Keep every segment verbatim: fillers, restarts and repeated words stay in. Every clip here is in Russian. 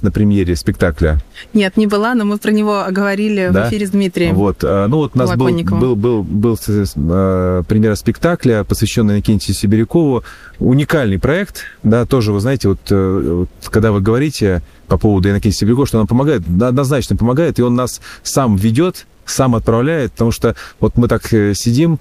знаете, на премьере спектакля? Нет, не была, но мы про него говорили да? в эфире с Дмитрием. Вот, ну вот у нас был, был, был, был э, премьера спектакля, посвященный Иннокентию Сибирякову. Уникальный проект, да, тоже, вы знаете, вот, вот когда вы говорите по поводу Иннокентия Сибирякова, что он помогает, однозначно помогает, и он нас сам ведет, сам отправляет, потому что вот мы так сидим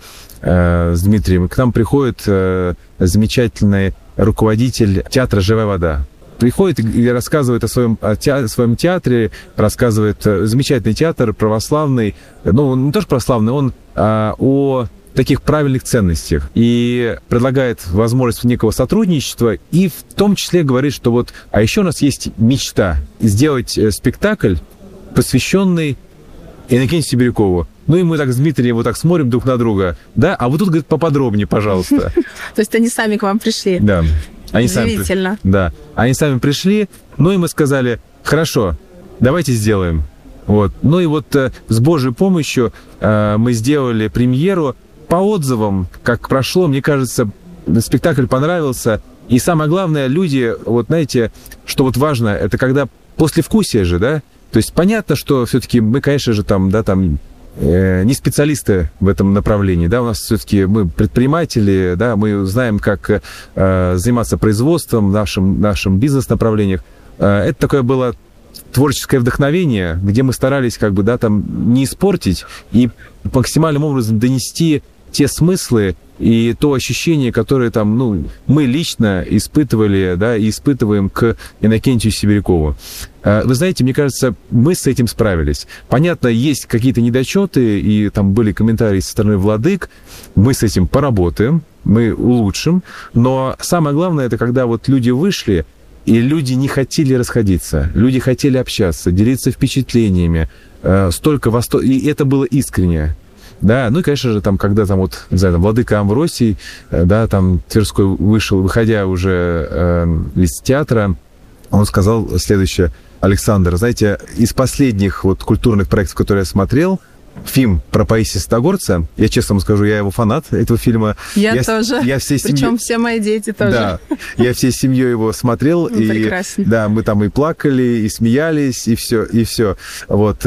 э, с Дмитрием, и к нам приходит э, замечательный руководитель театра «Живая вода». Приходит и рассказывает о своем, о театре, о своем театре, рассказывает замечательный театр, православный, ну, не тоже православный, он а, о таких правильных ценностях и предлагает возможность некого сотрудничества, и в том числе говорит, что вот, а еще у нас есть мечта сделать спектакль, посвященный Иннокентию Сибирякову. Ну и мы так с Дмитрием вот так смотрим друг на друга, да, а вот тут, говорит, поподробнее, пожалуйста. То есть они сами к вам пришли? Да. Они Удивительно. Сами, да, они сами пришли, ну и мы сказали, хорошо, давайте сделаем. Вот. Ну и вот э, с Божьей помощью э, мы сделали премьеру. По отзывам, как прошло, мне кажется, спектакль понравился. И самое главное, люди, вот знаете, что вот важно, это когда послевкусие же, да, то есть понятно, что все-таки мы, конечно же, там, да, там, э, не специалисты в этом направлении, да, у нас все-таки мы предприниматели, да, мы знаем, как э, заниматься производством в нашем, нашем бизнес-направлениях. Э, это такое было творческое вдохновение, где мы старались, как бы, да, там, не испортить и максимальным образом донести те смыслы и то ощущение, которое там, ну, мы лично испытывали, да, и испытываем к Иннокентию Сибирякову. Вы знаете, мне кажется, мы с этим справились. Понятно, есть какие-то недочеты, и там были комментарии со стороны владык. Мы с этим поработаем, мы улучшим. Но самое главное, это когда вот люди вышли, и люди не хотели расходиться, люди хотели общаться, делиться впечатлениями, столько восторга, и это было искренне. Да, ну и, конечно же, там, когда там вот, не знаю, там, владыка Амвросий, да, там Тверской вышел, выходя уже э, из театра, он сказал следующее: Александр, знаете, из последних вот культурных проектов, которые я смотрел, фильм про Паисия Святогорца, я честно вам скажу, я его фанат, этого фильма. Я, я тоже, я всей причем семьей... все мои дети тоже. Да, я всей семьей его смотрел, и прекрасно. Да, мы там и плакали, и смеялись, и все, и все. Вот.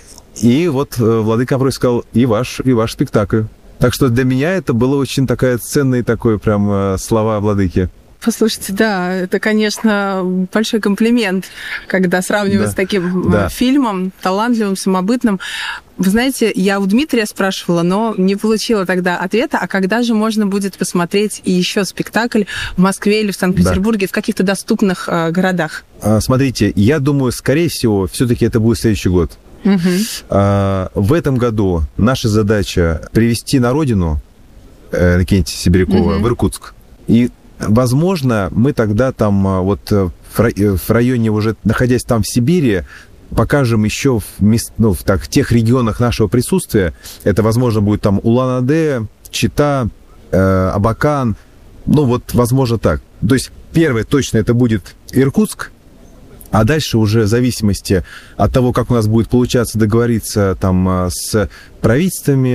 И вот владыка Амвросий сказал, и ваш, и ваш спектакль. Так что для меня это было очень такая ценные такой прям слова владыки. Послушайте, да, это, конечно, большой комплимент, когда сравнивают да, с таким да. фильмом, талантливым, самобытным. Вы знаете, я у Дмитрия спрашивала, но не получила тогда ответа, а когда же можно будет посмотреть и еще спектакль в Москве или в Санкт-Петербурге, да. в каких-то доступных э, городах? Смотрите, я думаю, скорее всего, все-таки это будет следующий год. Угу. А, в этом году наша задача привезти на родину Иннокентия Сибирякова угу. в Иркутск. И, возможно, мы тогда там вот в районе, уже находясь там в Сибири, покажем еще в, мест, ну, в так, тех регионах нашего присутствия. Это, возможно, будет там Улан-Удэ, Чита, э, Абакан. Ну, вот, возможно, так. То есть, первое точно это будет Иркутск, а дальше уже в зависимости от того, как у нас будет получаться договориться там с правительствами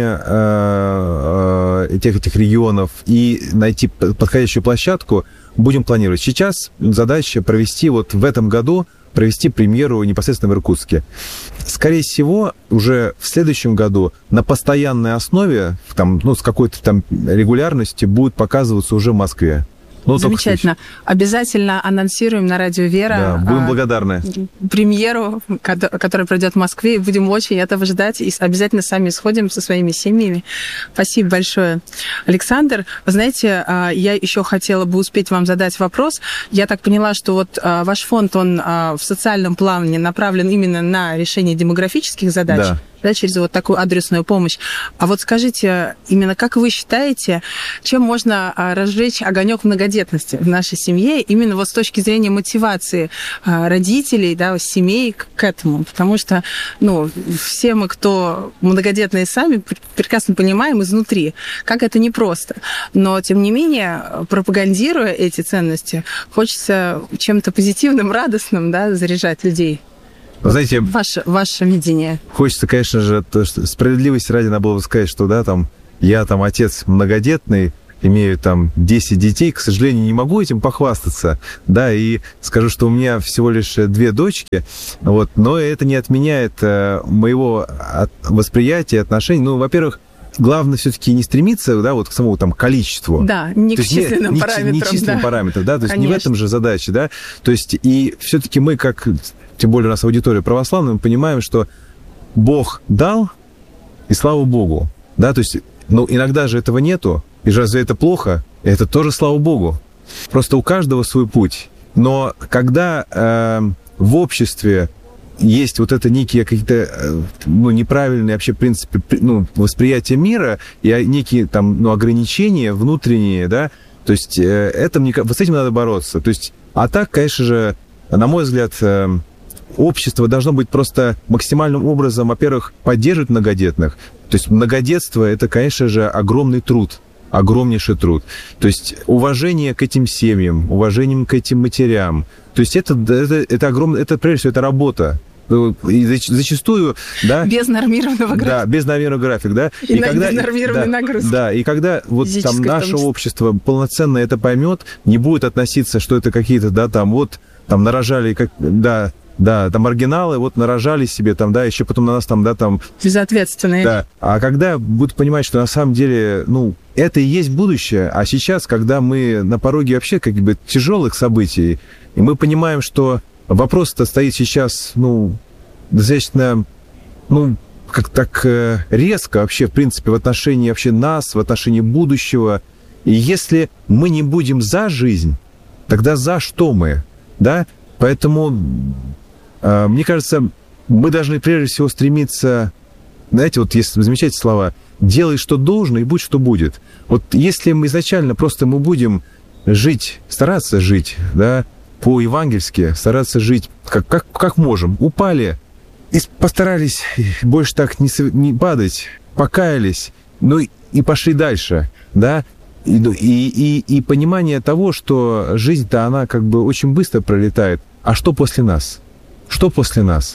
э, э, тех этих регионов и найти подходящую площадку, будем планировать. Сейчас задача провести вот в этом году, провести премьеру непосредственно в Иркутске. Скорее всего, уже в следующем году на постоянной основе, там, ну, с какой-то там регулярностью будет показываться уже в Москве. Ну, замечательно. Обязательно анонсируем на радио «Вера». Да, будем благодарны. Премьеру, которая пройдет в Москве. И будем очень этого ждать. И обязательно сами сходим со своими семьями. Спасибо большое, Александр. Вы знаете, я еще хотела бы успеть вам задать вопрос. Я так поняла, что вот ваш фонд, он в социальном плане направлен именно на решение демографических задач. Да. Да, через вот такую адресную помощь. А вот скажите, именно как вы считаете, чем можно разжечь огонек многодетности в нашей семье, именно вот с точки зрения мотивации родителей, да, семей к этому? Потому что, ну, все мы, кто многодетные сами, прекрасно понимаем изнутри, как это непросто. Но, тем не менее, пропагандируя эти ценности, хочется чем-то позитивным, радостным, да, заряжать людей. Знаете, ваше, ваше видение. Хочется, конечно же, то, что справедливости ради надо было бы сказать, что да, там, я там отец многодетный, имею там десять детей, к сожалению, не могу этим похвастаться, да, и скажу, что у меня всего лишь две дочки, вот, но это не отменяет моего восприятия, отношений. Ну, во-первых, главное все-таки не стремиться, да, вот к самому там количеству. Да, не то к численным не, параметрам. Не численным да. параметрам, да, то есть Конечно. не в этом же задача, да. То есть и все-таки мы, как, тем более у нас аудитория православная, мы понимаем, что Бог дал, и слава Богу, да, то есть, ну, иногда же этого нету, и разве это плохо? Это тоже слава Богу. Просто у каждого свой путь. Но когда э, в обществе есть вот это некие какие-то, ну, неправильные вообще, в принципе, ну, восприятие мира и некие там, ну, ограничения внутренние, да, то есть э, это, мне, вот с этим надо бороться. То есть, а так, конечно же, на мой взгляд, э, общество должно быть просто максимальным образом, во-первых, поддерживать многодетных. То есть многодетство – это, конечно же, огромный труд, огромнейший труд. То есть уважение к этим семьям, уважением к этим матерям. То есть это, это, это огромное, это, прежде всего, это работа. И зачастую, да... Без нормированного графика. Да, без нормированного графика, да. И, и когда, без нормированной да, нагрузки. Да, и когда вот там наше общество полноценно это поймет, не будет относиться, что это какие-то, да, там вот, там нарожали, как, да, да, там маргиналы, вот нарожали себе, там, да, еще потом на нас там, да, там... Безответственные. Да, а когда будут понимать, что на самом деле, ну, это и есть будущее, а сейчас, когда мы на пороге вообще как бы тяжелых событий, и мы понимаем, что вопрос-то стоит сейчас, ну, достаточно, ну, как так резко вообще, в принципе, в отношении вообще нас, в отношении будущего. И если мы не будем за жизнь, тогда за что мы, да? Поэтому, э, мне кажется, мы должны прежде всего стремиться, знаете, вот есть замечательные слова, делай, что должно, и будь, что будет. Вот если мы изначально просто мы будем жить, стараться жить, да, по-евангельски, стараться жить как, как, как можем. Упали и постарались больше так не, не падать, покаялись, ну и, и пошли дальше, да. И, и, и, и понимание того, что жизнь-то, она как бы очень быстро пролетает. А что после нас? Что после нас?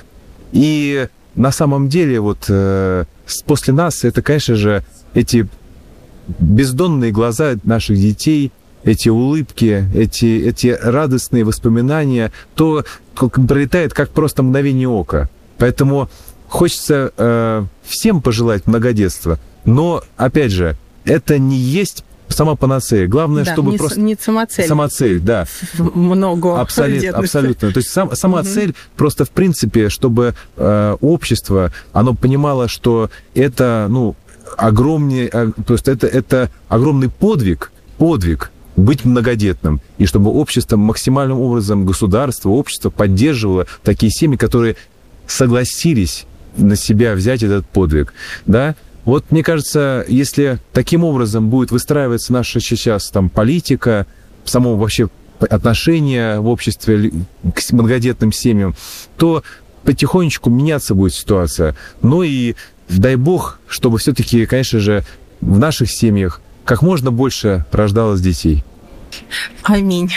И на самом деле вот э, после нас это, конечно же, эти бездонные глаза наших детей, эти улыбки, эти, эти радостные воспоминания, то как пролетает как просто мгновение ока. Поэтому хочется э, всем пожелать многодетства, но, опять же, это не есть сама панацея. Главное, да, чтобы не просто... не самоцель. Самоцель, да. Много Абсолютно, абсолютно. То есть сам, сама угу. цель просто, в принципе, чтобы э, общество, оно понимало, что это, ну, огромный, э, то есть это, это огромный подвиг, подвиг, быть многодетным, и чтобы общество максимальным образом, государство, общество поддерживало такие семьи, которые согласились на себя взять этот подвиг, да. Вот, мне кажется, если таким образом будет выстраиваться наша сейчас там политика, само вообще отношение в обществе к многодетным семьям, то потихонечку меняться будет ситуация. Ну и дай бог, чтобы все-таки, конечно же, в наших семьях как можно больше рождалось детей. Аминь.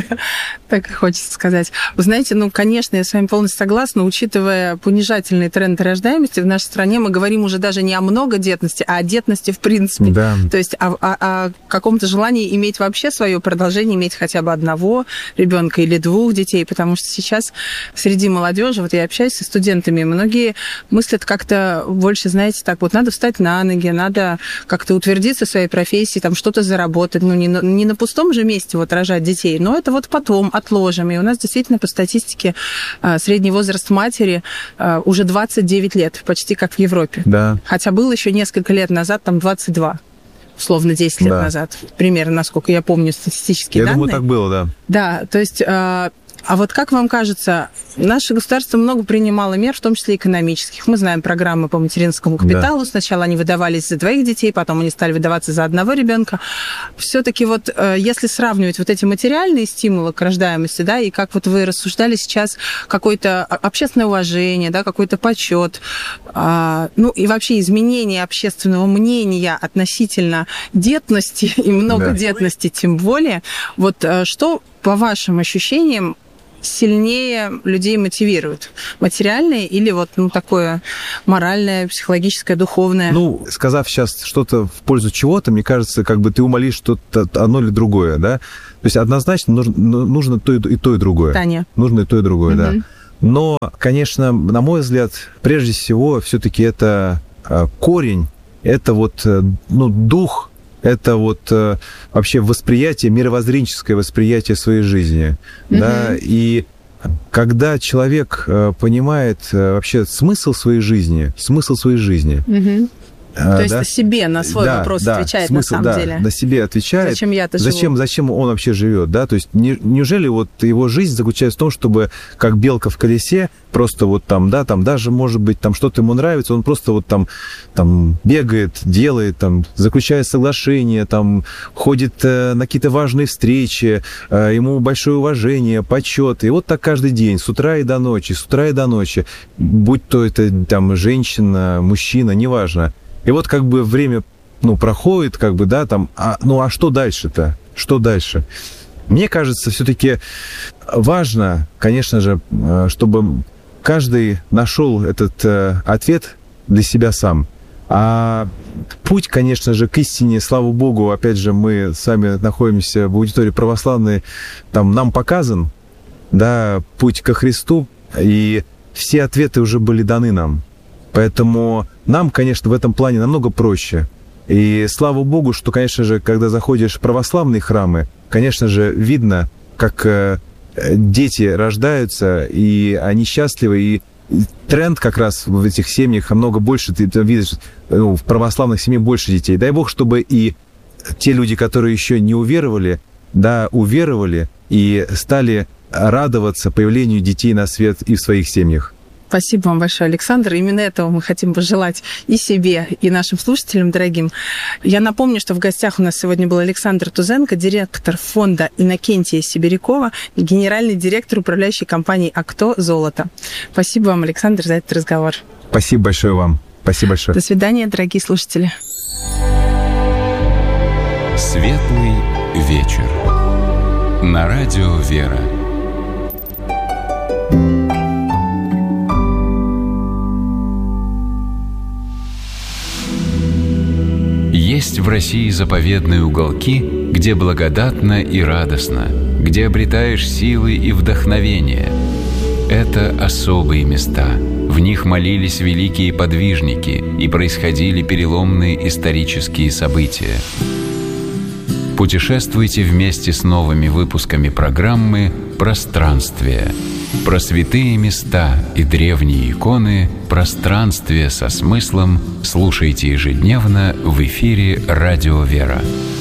Так и хочется сказать. Вы знаете, ну, конечно, я с вами полностью согласна, учитывая понижательный тренд рождаемости в нашей стране, мы говорим уже даже не о многодетности, а о детности в принципе. Да. То есть о, о, о каком-то желании иметь вообще свое продолжение, иметь хотя бы одного ребенка или двух детей, потому что сейчас среди молодежи, вот я общаюсь со студентами, многие мыслят как-то больше, знаете, так вот, надо встать на ноги, надо как-то утвердиться в своей профессии, там что-то заработать, ну, не на, не на пустом же месте вот рожать детей, но это вот потом отложим. И у нас действительно по статистике средний возраст матери уже двадцать девять лет, почти как в Европе. Да. Хотя был еще несколько лет назад, там двадцать два, условно десять лет да. назад, примерно, насколько я помню статистические я данные. Я думаю, так было, да. Да, то есть... А вот как вам кажется, наше государство много принимало мер, в том числе экономических. Мы знаем программы по материнскому капиталу. Да. Сначала они выдавались за двоих детей, потом они стали выдаваться за одного ребенка. Все-таки вот если сравнивать вот эти материальные стимулы к рождаемости, да, и как вот вы рассуждали сейчас, какое-то общественное уважение, да, какой-то почет, ну и вообще изменение общественного мнения относительно детности и многодетности, да. тем более. Вот что, по вашим ощущениям, сильнее людей мотивирует? Материальное или вот ну, такое моральное, психологическое, духовное? Ну, сказав сейчас что-то в пользу чего-то, мне кажется, как бы ты умолишь что-то одно или другое, да? То есть однозначно нужно, нужно то и, и то, и другое. Таня. Нужно и то, и другое, угу. да. Но, конечно, на мой взгляд, прежде всего, все-таки это корень, это вот ну, дух, это вот вообще восприятие, мировоззренческое восприятие своей жизни. Mm-hmm. Да? И когда человек понимает вообще смысл своей жизни, смысл своей жизни, mm-hmm. То да? есть о себе на свой да, вопрос да, отвечает смысл, на самом да, деле. На себе отвечает. Зачем я-то зачем, живу? Зачем он вообще живет, да? То есть не, неужели вот его жизнь заключается в том, чтобы как белка в колесе, просто вот там, да, там даже, может быть, там что-то ему нравится, он просто вот там, там бегает, делает, там, заключает соглашения, там, ходит э, на какие-то важные встречи, э, ему большое уважение, почет. И вот так каждый день, с утра и до ночи, с утра и до ночи, будь то это там женщина, мужчина, неважно. И вот как бы время, ну, проходит, как бы, да, там, а, ну, а что дальше-то? Что дальше? Мне кажется, все-таки важно, конечно же, чтобы каждый нашел этот э, ответ для себя сам. А путь, конечно же, к истине, слава Богу, опять же, мы сами находимся в аудитории православной, там нам показан, да, путь ко Христу, и все ответы уже были даны нам. Поэтому нам, конечно, в этом плане намного проще. И слава Богу, что, конечно же, когда заходишь в православные храмы, конечно же, видно, как э, дети рождаются, и они счастливы, и тренд как раз в этих семьях намного больше, ты видишь, ну, в православных семьях больше детей. Дай Бог, чтобы и те люди, которые еще не уверовали, да, уверовали и стали радоваться появлению детей на свет и в своих семьях. Спасибо вам большое, Александр. Именно этого мы хотим пожелать и себе, и нашим слушателям дорогим. Я напомню, что в гостях у нас сегодня был Александр Тузенко, директор фонда Иннокентия Сибирякова и генеральный директор управляющей компании «Акто Золото». Спасибо вам, Александр, за этот разговор. Спасибо большое вам. Спасибо большое. До свидания, дорогие слушатели. Светлый вечер. На радио «Вера». Есть в России заповедные уголки, где благодатно и радостно, где обретаешь силы и вдохновение. Это особые места. В них молились великие подвижники и происходили переломные исторические события. Путешествуйте вместе с новыми выпусками программы «Пространствие». Про святые места и древние иконы «Пространствие со смыслом» слушайте ежедневно в эфире «Радио Вера».